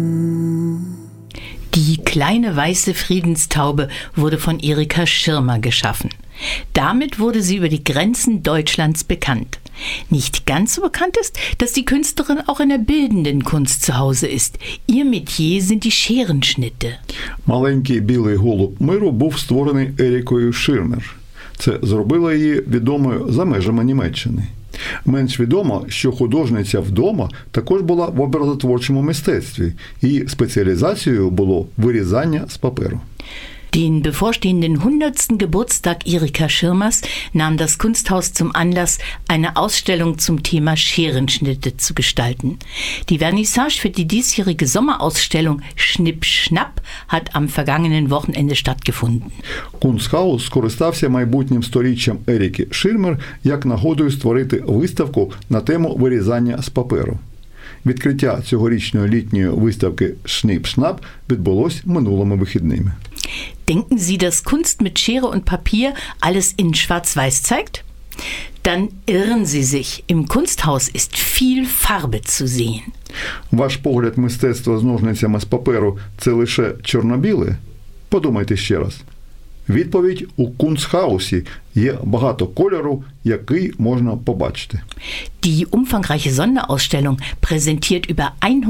Die kleine weiße Friedenstaube wurde von Erika Schirmer geschaffen. Damit wurde sie über die Grenzen Deutschlands bekannt. Nicht ganz so bekannt ist, dass die Künstlerin auch in der bildenden Kunst zu Hause ist. Ihr Metier sind die Scherenschnitte. Маленький білий голуб миру був створений Ерікою Ширмер. Це зробило її відомою за межами Німеччини. Менш відомо, що художниця вдома також була в образотворчому мистецтві. Її спеціалізацією було вирізання з паперу. Den bevorstehenden 100. Geburtstag Erika Schirmers nahm das Kunsthaus zum Anlass, eine Ausstellung zum Thema Scherenschnitte zu gestalten. Die Vernissage für die diesjährige Sommerausstellung Schnipp-Schnapp hat am vergangenen Wochenende stattgefunden. Kunsthaus скористався майбутнім сторіччям Еріки Ширмер як нагодою створити виставку на тему вирізання з паперу. Відкриття цьогорічної літньої виставки «Schnipp-Schnapp» відбулось минулими вихідними. Denken Sie, dass Kunst mit Schere und Papier alles in Schwarz-Weiß zeigt? Dann irren Sie sich. Im Kunsthaus ist viel Farbe zu sehen. Ваш погляд мистецтва з ножницями з паперу – це лише чорно-біле? Подумайте ще раз. Відповідь – у Kunsthausі є багато кольору, який можна побачити. Die umfangreiche Sonderausstellung präsentiert über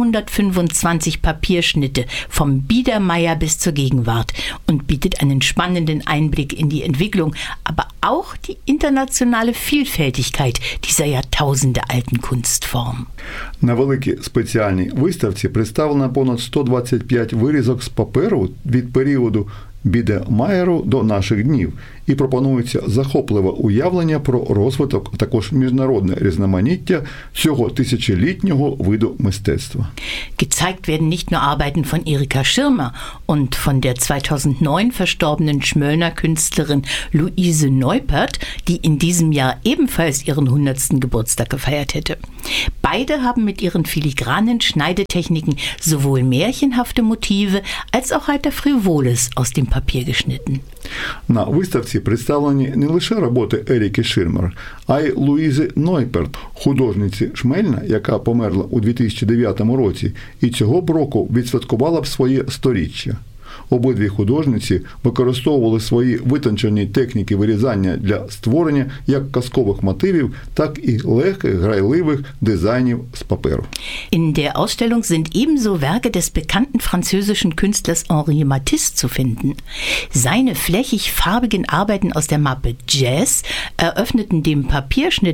125 Papierschnitte vom Biedermeier bis zur Gegenwart und bietet einen spannenden Einblick in die Entwicklung, aber auch die internationale Vielfältigkeit dieser jahrtausendealten Kunstform. На великій спеціальній виставці представлено понад 125 вирізок з паперу від періоду Бідемаєру до наших днів і пропонується захопливе уявлення про розвиток, а також міжнародне різноманіття цього тисячолітнього виду мистецтва. Gezeigt werden nicht nur Arbeiten von Erika Schirmer und von der 2009 verstorbenen Schmöllner Künstlerin Luise Neupert, die in diesem Jahr ebenfalls ihren 100. Geburtstag gefeiert hätte. Beide haben mit ihren filigranen Schneidetechniken sowohl märchenhafte Motive als auch heiter Frivoles aus dem Papier geschnitten. На виставці представлені не лише роботи Еріки Ширмер, а й Луїзи Нойперт, художниці Шмельна, яка померла у 2009 році і цього б року відсвяткувала б своє сторіччя. Обидві художниці використовували свої витончені техніки вирізання для створення як казкових мотивів, так і легких, грайливих дизайнів з паперу. In der Ausstellung sind ebenso Werke des bekannten französischen Künstlers Henri Matisse zu finden. Seine flächig-farbigen Arbeiten aus der Mappe Jazz eröffneten dem Papierschnitt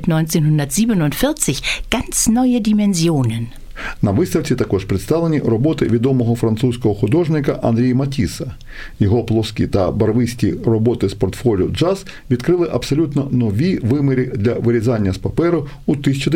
1947 ganz neue Dimensionen. На виставці також представлені роботи відомого французького художника Анрі Матіса. Його плоскі та барвисті роботи з портфоліо «Джаз» відкрили абсолютно нові виміри для вирізання з паперу у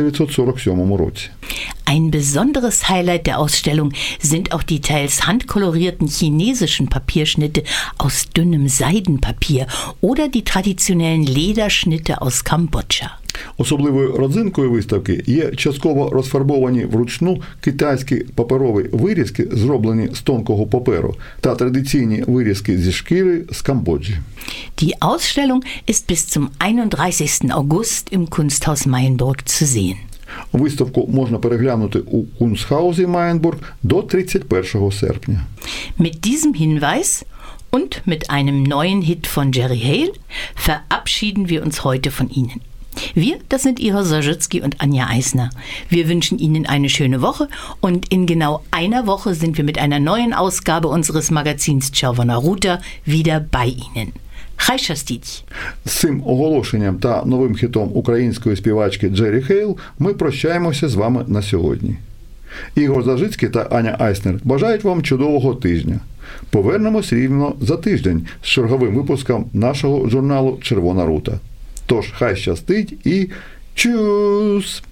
1947 році. Ein besonderes Highlight der Ausstellung sind auch die teils handkolorierten chinesischen Papierschnitte aus dünnem Seidenpapier oder die traditionellen Lederschnitte aus Kambodscha. Особливою родзинкою виставки є частково розфарбовані вручну китайські паперові вирізки, зроблені з тонкого паперу, та традиційні вирізки зі шкіри з Камбоджі. Die Ausstellung ist bis zum 31. August im Kunsthaus Meyenburg zu sehen. Виставку можна переглянути у Kunsthaus Meyenburg до 31 серпня. Mit diesem Hinweis und mit einem neuen Hit von Jerry Hale verabschieden wir uns heute von Ihnen. Wir, das sind Ihre Sarzycki und Anja Eisner. Wir wünschen Ihnen eine schöne Woche und in genau einer Woche sind wir mit einer neuen Ausgabe unseres Magazins Czerwona Ruta wieder bei Ihnen. Хай щастить! З цим оголошенням та новим хітом української співачки Джері Хейл ми прощаємося з вами на сьогодні. Ігор Заржицький та Аня Айснер бажають вам чудового тижня. Повернемось рівно за тиждень з черговим випуском нашого журналу «Червона рута». Тож, хай щастить і чус!